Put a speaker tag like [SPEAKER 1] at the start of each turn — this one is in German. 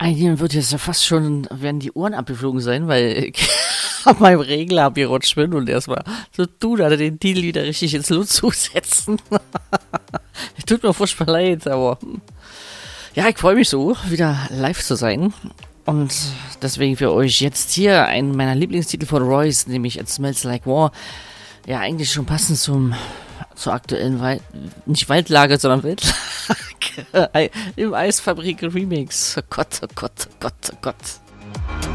[SPEAKER 1] Einigen wird jetzt ja fast schon, werden die Ohren abgeflogen sein, weil ich auf meinem Regler abgerutscht bin und erstmal so da den Deal wieder richtig ins Lot zusetzen. Tut mir furchtbar leid, aber ja, ich freue mich so, wieder live zu sein. Und deswegen für euch jetzt hier einen meiner Lieblingstitel von Royce, nämlich It Smells Like War. Ja, eigentlich schon passend zur aktuellen nicht Waldlage, sondern Wildlage im Eisfabrik Remix. Oh Gott, oh Gott, oh Gott, oh Gott.